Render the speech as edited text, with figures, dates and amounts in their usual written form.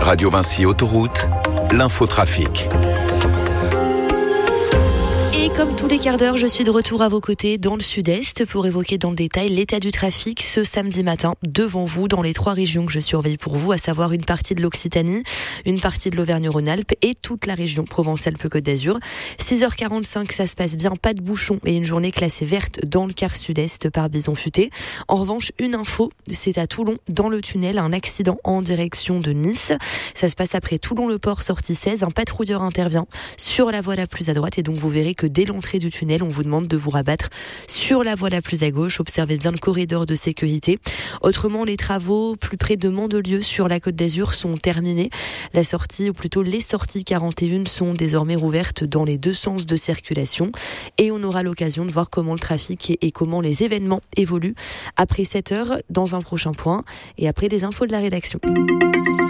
Radio Vinci Autoroute, l'infotrafic. Et comme tous les quarts d'heure, je suis de retour à vos côtés dans le sud-est pour évoquer dans le détail l'état du trafic ce samedi matin devant vous dans les 3 régions que je surveille pour vous, à savoir une partie de l'Occitanie, une partie de l'Auvergne-Rhône-Alpes et toute la région Provence-Alpes-Côte d'Azur. 6h45, ça se passe bien, pas de bouchons et une journée classée verte dans le quart sud-est par Bison Futé. En revanche, une info, c'est à Toulon, dans le tunnel, un accident en direction de Nice. Ça se passe après Toulon-le-Port, sortie 16. Un patrouilleur intervient sur la voie la plus à droite et donc vous verrez que dès l'entrée du tunnel, on vous demande de vous rabattre sur la voie la plus à gauche. Observez bien le corridor de sécurité. Autrement, les travaux plus près de Mandelieu sur la Côte d'Azur sont terminés. La sortie, ou plutôt les sorties 41 sont désormais rouvertes dans les 2 sens de circulation. Et on aura l'occasion de voir comment le trafic et comment les événements évoluent après 7h dans un prochain point et après les infos de la rédaction.